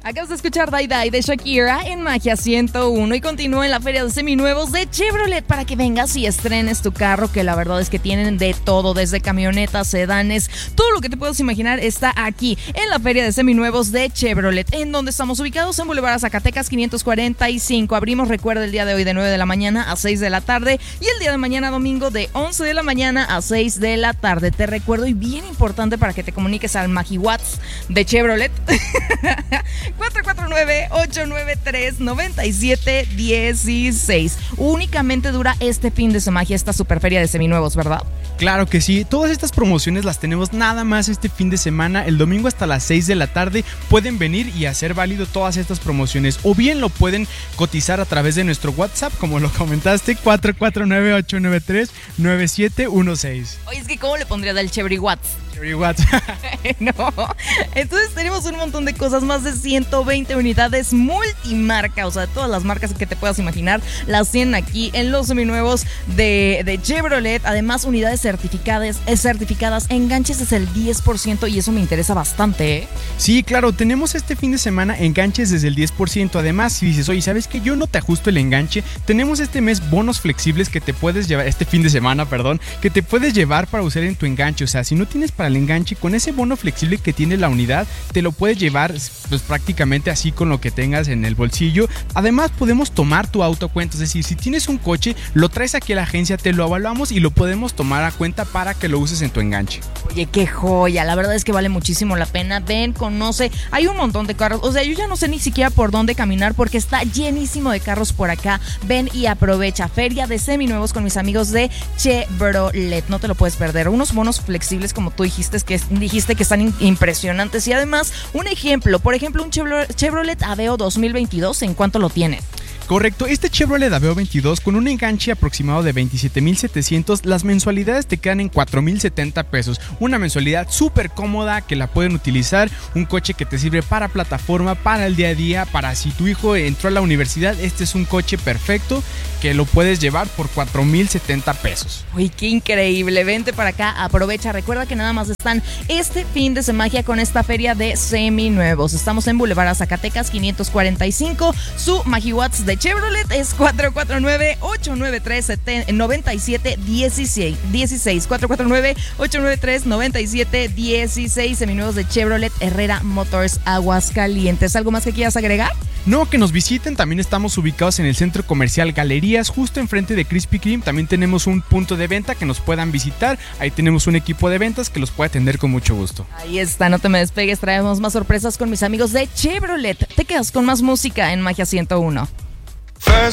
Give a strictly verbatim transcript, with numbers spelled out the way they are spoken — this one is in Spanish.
Acabas de escuchar Die Die de Shakira en Magia ciento uno y continúa en la feria de seminuevos de Chevrolet para que vengas y estrenes tu carro, que la verdad es que tienen de todo, desde camionetas, sedanes, todo lo que te puedas imaginar está aquí en la feria de seminuevos de Chevrolet, en donde estamos ubicados en Boulevard Zacatecas quinientos cuarenta y cinco. Abrimos, recuerda, el día de hoy de nueve de la mañana a seis de la tarde y el día de mañana domingo de once de la mañana a seis de la tarde. Te recuerdo, y bien importante para que te comuniques al MagiWatts de Chevrolet, cuatro cuatro nueve, ocho nueve tres, nueve siete uno seis. Únicamente dura este fin de semana esta superferia de seminuevos, ¿verdad? Claro que sí, todas estas promociones las tenemos nada más este fin de semana, el domingo hasta las seis de la tarde. Pueden venir y hacer válido todas estas promociones, o bien lo pueden cotizar a través de nuestro WhatsApp, como lo comentaste, cuatro cuatro nueve, ocho nueve tres, nueve siete uno seis. Oye, es que ¿cómo le pondría del Chevry Watts? Chevry Watts. No, entonces tenemos un montón de cosas, más de ciento veinte unidades multimarca, o sea, todas las marcas que te puedas imaginar las tienen aquí en los seminuevos de, de Chevrolet. Además, unidades certificadas, certificadas, enganches es el diez por ciento y eso me interesa bastante, ¿eh? Sí, claro, tenemos este fin de semana enganches desde el diez por ciento. Además, si dices, oye, ¿sabes qué? Yo no te ajusto el enganche, tenemos este mes bonos flexibles que te puedes llevar, este fin de semana, perdón, que te puedes llevar para usar en tu enganche. O sea, si no tienes para el enganche, con ese bono flexible que tiene la unidad, te lo puedes llevar pues prácticamente así con lo que tengas en el bolsillo. Además, podemos tomar tu auto a cuenta, es decir, si tienes un coche, lo traes aquí a la agencia, te lo evaluamos y lo podemos tomar a cuenta para que lo uses en tu enganche. Oye, qué joya, la verdad es que vale muchísimo la pena. Ven, conoce, hay un montón de carros, o sea, yo ya no sé ni siquiera por dónde caminar porque está llenísimo de carros por acá. Ven y aprovecha, feria de seminuevos con mis amigos de Chevrolet, no te lo puedes perder. Unos bonos flexibles, como tú dijiste, que dijiste que están impresionantes, y además, un ejemplo, por ejemplo, un Chevrolet Aveo dos mil veintidós, ¿en cuánto lo tienes? Correcto, este Chevrolet Aveo veintidós con un enganche aproximado de veintisiete mil setecientos, las mensualidades te quedan en cuatro mil setenta pesos. Una mensualidad súper cómoda que la pueden utilizar, un coche que te sirve para plataforma, para el día a día, para si tu hijo entró a la universidad, este es un coche perfecto que lo puedes llevar por cuatro mil setenta pesos. Uy, qué increíble, vente para acá, aprovecha, recuerda que nada más están este fin de semana con esta feria de seminuevos. Estamos en Boulevard Zacatecas quinientos cuarenta y cinco, su MagiWatts de Chevrolet es cuatro cuatro nueve, ocho nueve tres, nueve siete uno seis, cuatro cuatro nueve, ocho nueve tres, nueve siete uno seis. Seminuevos de Chevrolet Herrera Motors, Aguascalientes. ¿Algo más que quieras agregar? No, que nos visiten, también estamos ubicados en el centro comercial Galerías, justo enfrente de Krispy Kreme. También tenemos un punto de venta que nos puedan visitar, ahí tenemos un equipo de ventas que los puede atender con mucho gusto. Ahí está, no te me despegues, traemos más sorpresas con mis amigos de Chevrolet. Te quedas con más música en Magia ciento uno.